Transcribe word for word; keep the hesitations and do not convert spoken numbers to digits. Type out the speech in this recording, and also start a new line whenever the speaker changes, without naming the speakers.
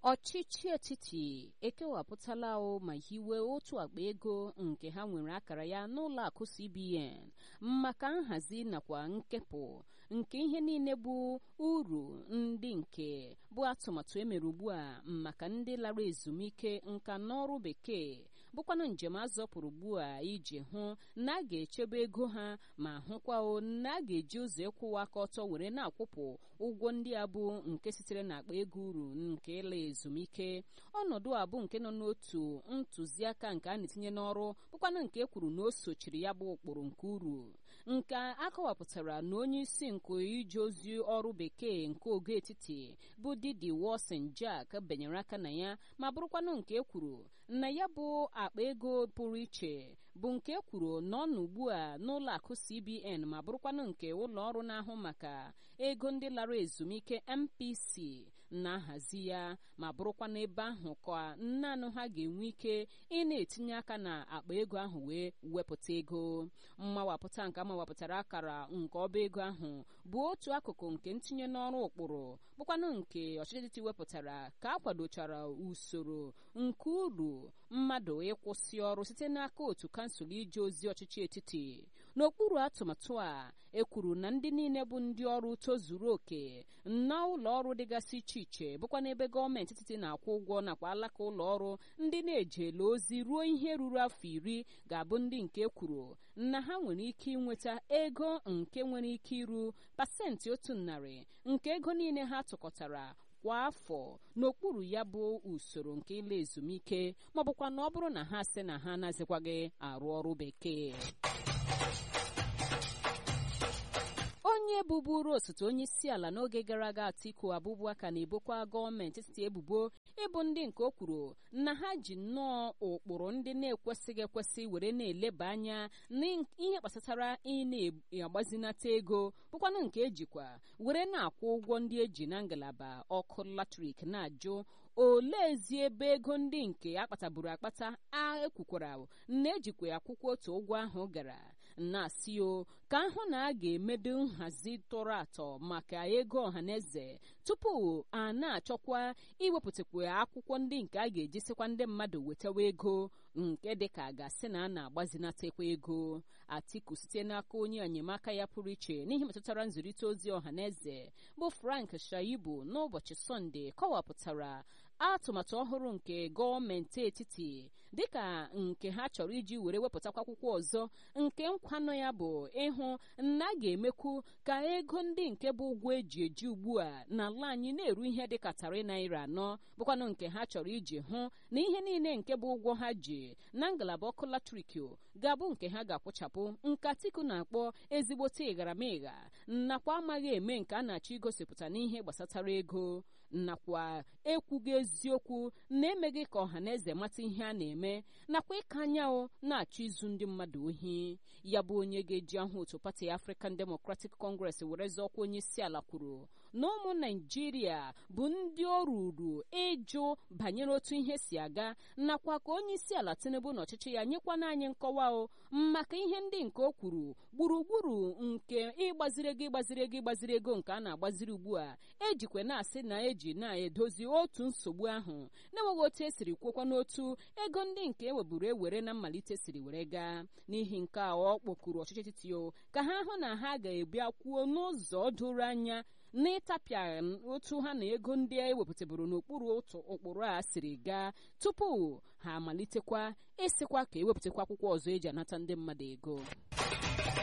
ọchịchị etiti ekewapụtala o ma hiwe otu akpa ego nke ha nwere akara ya n'ụlọ akụ C B N maka nhazi nakwa nkepụ nke ihe niile bụ uru ndị nke bụ atụmatụ emere ugbu a maka ndị lara ezumike nka n'ọrụ bekee bụkwanụ njem azọpụrụ ugbu a iji hụ na a ga-echebe ego ha ma hụkwa o na a ga-eji ụzọ ịkwụwa aka ọtọ were na-akwụpụ ụgwọ ndị a bụ nke sitere n'akpa ego uru nke ịla ezumike. Ọnọdụ a bụ nke nọ n'otu ntụziaka nke a na-etinye n'ọrụ bụkwanụ nke e kwuru na o sochiri ya bụ ụkpụrụ nke uru nke akọwapụtara na onye isi nke ije ozi ọrụ bekee nke ogo etiti bụ Didi Wilson Jack benyere aka na ya ma bụrụkwanụ nke e kwuru na ya bụ akpa ego pụrụ iche bụ nke e kwuru na ọ nọ ugbu a n'ụlọ akụ C B N ma bụrụkwanụ nke ụlọ ọrụ na-ahụ maka ego ndị lara ezumike M P C na-ahazi ya ma bụrụkwa n'ebe ahụ ka nnanụ ha ga-enwe ike ị na-etinye aka na akpa ego ahụ wee wepụta ego. Mmawapụta nke amawapụtara akara nke ọba ego ahụ bụ otu akụkụ nke ntinye n'ọrụ ụkpụrụ bụkwanụ nke ọchịchị etiti wepụtara ka a kwadochara usoro nke uru mmadụ ịkwụsị ọrụ site n'aka otu kansụl ije ozi ọchịchị etiti. N'okpuru atụmatụ a ekwuru na ndị niile bụ ndị ọrụ tozuru oke na ụlọ ọrụ dịgasị iche iche bụkwa n'ebe gọọmenti etiti na-akwụ ụgwọ nakwa alaka ụlọ ọrụ ndị na-ejele ozi ruo ihe ruru afọ iri ga-abụ ndị nke kwuru na ha nwere ike inweta ego nke nwere ike iru pasentị otu narị nke ego niile ha tụkọtara kwa afọ n'okpuru ya bụ usoro nke ịla ezumike ma ọ bụkwa na ọ bụrụ na ha sị na ha anaghịzikwaghị arụ ọrụ bekee. Onye bụburu osote onye isi ala n'oge gara aga Atiku Abubakar na-ebokwa gọọmenti etiti ebubo ịbụ ndị nke o kwuru na ha ji nnọọ ụkpụrụ ndị na-ekwesịghị ekwesị were na-eleba anya n'ihe gbasatara ị na-agbazinata ego bụkwanụ nke ejikwa were na-akwụ ụgwọ ndị eji na ngalaba ọkụ latrik na-ajụ oleezi ebe ego ndị nke akpataburu akpata a ekwukwara na ejikwa akwụkwọ otu ụgwọ ahụ gara na-asị o ka ahụ na a ga-emedo nhazi tọrọ atọ maka ego ọhaneze tupu a na-achọkwa iwepụtakwa akwụkwọ ndị nke a ga-ejisikwa ndị mmadụ wetawa ego nke dịka a ga-asị na a na-agbazinatekwa ego. Atiku site n'aka onye enyemaka ya pụrụ iche n'ihe metụtara nzirịta ozi ọhaneze bụ Frank Shaibu n'ụbọchị Sọnde kọwapụtara atụmatụ ọhụrụ nke gọọmenti etiti dịka nke ha chọrọ iji were wepụtakwa akwụkwọ ọzọ nke nkwanụ ya bụ ịhụ na a ga-emekwu ka ego ndị nke bụ ụgwọ eji eji ugbu a n'ala anyị na-eru ihe dịka tarị naira anọ bụkwanụ nke ha chọrọ iji hụ na ihe niile nke bụ ụgwọ ha ji na ngalaba ọkụ latrik ga-abụ nke ha ga-akwụchapụ nke Atiku na-akpọ ezigbote ịgharamịgha nakwa amaghị eme nke a na-achọ igosipụta n'ihe gbasatara ego nakwa ekwughị eziokwu na-emeghị ka ọhaneze mata ihe a na-eme nakwa ịka anya o na-achọ izu ndị mmadụ ohi. Ya bụ onye ga-eji ahụ otu pati African Democratic Congress were zọọkwa onye isi ala kwuru na ụmụ Naijiria bụ ndị o ruru ịjụ banyere otu ihe si aga nakwa ka onye isi ala Tinubu n'ọchịchị ya nyekwana anyị nkọwa o maka ihe ndị nke o kwuru gburugburu nke ịgbaziri ego ịgbaziri ego ịgbaziri ego nke a na-agbaziri ugbu a ejikwe na-asị na eji na-edozi otu nsogbu ahụ na-enweghị otu esiri kwekwa n'otu ego ndị nke eweburu ewere na mmalite siri were gaa. N'ihi nke a ọ kpọkuru ọchịchị etiti o ka ha hụ na ha ga-ebịa kwuo n'ụzọ doro anya n'ịtapịa otu ha na ego ndị e wepụtaburu n'okpuru otu ụkpụrụ a siri gaa tupu ha amalitekwa ịsịkwa ka ewepụtakwa akwụkwọ ọzọ eji anata ndị mmadụ ego.